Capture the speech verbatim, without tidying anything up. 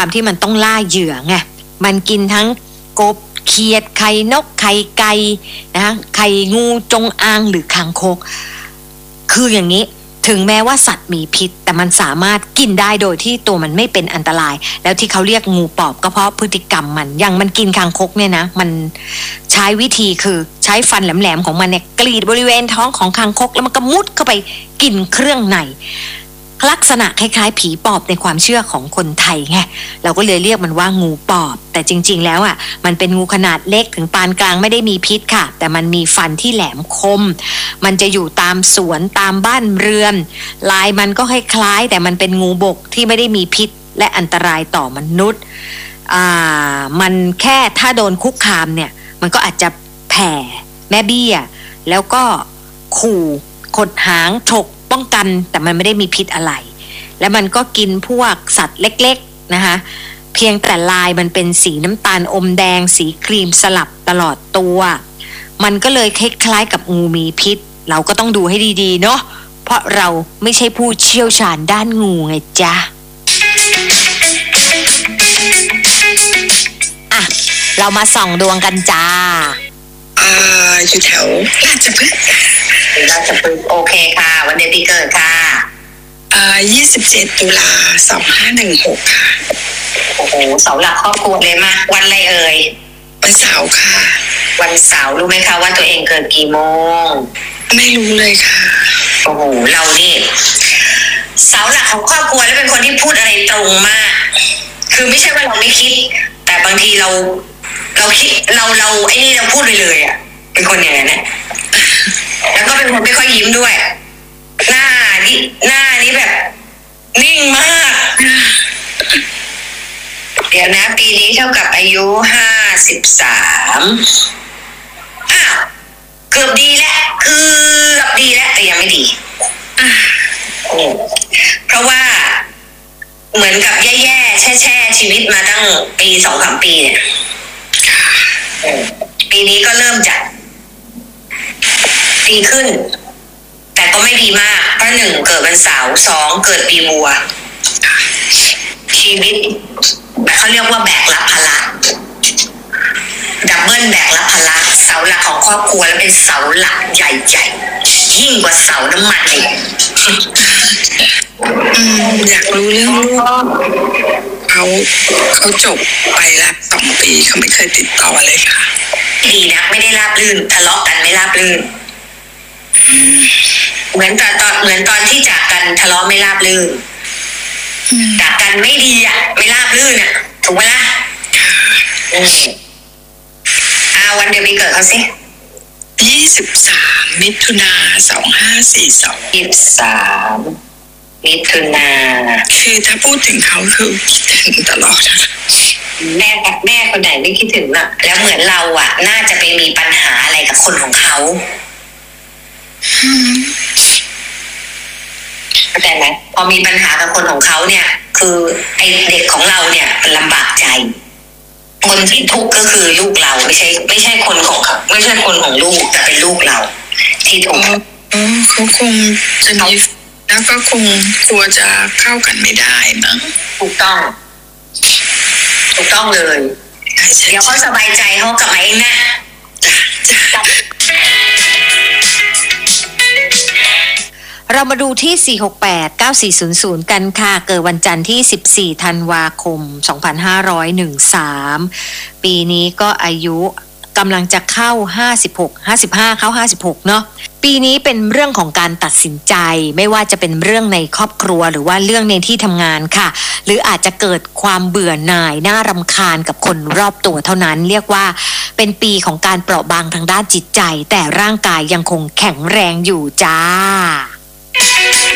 ความที่มันต้องล่าเหยื่อไงมันกินทั้งกบเขียดไข่นกไข่ไก่นะไข่งูจงอางหรือคางคกคืออย่างนี้ถึงแม้ว่าสัตว์มีพิษแต่มันสามารถกินได้โดยที่ตัวมันไม่เป็นอันตรายแล้วที่เขาเรียกงูปอบก็เพราะพฤติกรรมมันอย่างมันกินคางคกเนี่ยนะมันใช้วิธีคือใช้ฟันแหลมๆของมันเนี่ยกรีดบริเวณท้องของคางคกแล้วมันก็มุดเข้าไปกินเครื่องในลักษณะคล้ายๆผีปอบในความเชื่อของคนไทยไงเราก็เลยเรียกมันว่างูปอบแต่จริงๆแล้วอ่ะมันเป็นงูขนาดเล็กถึงปานกลางไม่ได้มีพิษค่ะแต่มันมีฟันที่แหลมคมมันจะอยู่ตามสวนตามบ้านเรือนลายมันก็คล้ายๆแต่มันเป็นงูบกที่ไม่ได้มีพิษและอันตรายต่อมนุษย์อ่ามันแค่ถ้าโดนคุกคามเนี่ยมันก็อาจจะแผ่แม่เบี้ยแล้วก็ขู่ขดหางฉกป้องกันแต่มันไม่ได้มีพิษอะไรแล้วมันก็กินพวกสัตว์เล็กๆนะคะเพียงแต่ลายมันเป็นสีน้ำตาลอมแดงสีครีมสลับตลอดตัวมันก็เลยคล้ายๆกับงูมีพิษเราก็ต้องดูให้ดีๆเนาะเพราะเราไม่ใช่ผู้เชี่ยวชาญด้านงูไงจ๊ะอ่ะเรามาส่องดวงกันจ้าอ่าอยู่แถวราชพฤกษ์ราชพฤกษ์โอเคค่ะวันเดือนปีเกิดค่ะอ่ายี่สิบเจ็ดตุลาสองห้าหนึ่งหกค่ะโอ้โหเสาหลักครอบครัวเลยมาวันอะไรเอ่ยวันเสาร์ค่ะวันเสาร์รู้ไหมคะว่าตัวเองเกิดกี่โมงไม่รู้เลยค่ะโอ้โหเรานี่เสาหลักของครอบครัวแล้วเป็นคนที่พูดอะไรตรงมากคือไม่ใช่ว่าเราไม่คิดแต่บางทีเราเราคิดเราเราไอ้นี่เราพูดไปเลยอ่ะเป็นคนอย่างนั้นนะแล้วก็เป็นคนไม่ค่อยยิ้มด้วยหน้านี่หน้านี่แบบนิ่งมากเดี๋ยวนะปีนี้เท่ากับอายุห้าสิบสามอ้าวเกือบดีแล้วเกือบดีแล้วแต่ยังไม่ดีเพราะว่าเหมือนกับแย่ๆแช่ๆชีวิตมาตั้งปีสองสามปีเนี่ยปีนี้ก็เริ่มจะดีขึ้นแต่ก็ไม่ดีมากเพราะหนึ่งเกิดวันเสาร์สองเกิดปีวัวชีวิตแบบเขาเรียกว่าแบกรับภาระดับเบิลแบกรับภาระเสาหลักของครอบครัวแล้วเป็นเสาหลักใหญ่ๆยิ่งกว่าเสาน้ำมันอีกอืมอยากรู้เรื่องลูกเขาเขาจบไปแล้วสองปีเขาไม่เคยติดต่อเลยค่ะดีนะไม่ได้ราบรื่นทะเลาะกันไม่ราบรื่นเหมือนตอนตอนเหมือนตอนที่จากกันทะเลาะไม่ราบรื่นจากกันไม่ดีอ่ะไม่ราบรื่นอ่ะถูกไหมล่ะอ่าวันเดือนปีเกิดเขาสิยี่สิบสามมิถุนาสองห้าสี่สองยี่สิบสามมิถุนาคือถ้าพูดถึงเขาคือคิดถึงตลอดแม่กับแม่คนไหนไม่คิดถึงอ่ะแล้วเหมือนเราอ่ะน่าจะไปมีปัญหาอะไรกับคนของเขาเข้าใจไหมพอมีปัญหากับคนของเขาเนี่ยคือไอเด็กของเราเนี่ยลำบากใจคนที่ทุกข์ก็คือลูกเราไม่ใช่ไม่ใช่คนของเขาไม่ใช่คนของลูกแต่เป็นลูกเราที่ทุกข์อ๋อเขาคงจะมีแล้วก็คงกลัวจะเข้ากันไม่ได้มั้งถูกต้องถูกต้องเลยเดี๋ยวเขาสบายใจเขากลับมาเองนะเรามาดูที่สี่ หก แปด เก้า สี่ ศูนย์ ศูนย์กันค่ะเกิดวันจันทร์ที่สิบสี่ธันวาคมสองพันห้าร้อยสิบสามปีนี้ก็อายุกำลังจะเข้าห้าสิบหก ห้าสิบห้าเข้าห้าสิบหกเนาะปีนี้เป็นเรื่องของการตัดสินใจไม่ว่าจะเป็นเรื่องในครอบครัวหรือว่าเรื่องในที่ทำงานค่ะหรืออาจจะเกิดความเบื่อหน่ายน่ารำคาญกับคนรอบตัวเท่านั้นเรียกว่าเป็นปีของการเปราะบางทางด้านจิตใจแต่ร่างกายยังคงแข็งแรงอยู่จ้า